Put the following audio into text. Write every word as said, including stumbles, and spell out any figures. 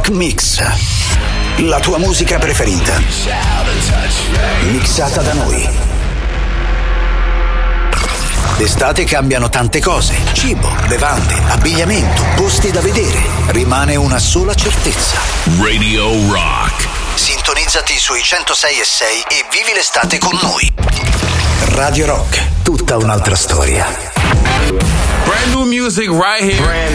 Rock Mix. La tua musica preferita, mixata da noi. D'estate cambiano tante cose: cibo, bevande, abbigliamento, posti da vedere. Rimane una sola certezza: Radio Rock. Sintonizzati sui centosei e sei e vivi l'estate con noi. Radio Rock, tutta un'altra storia. Brand new music right here. Brand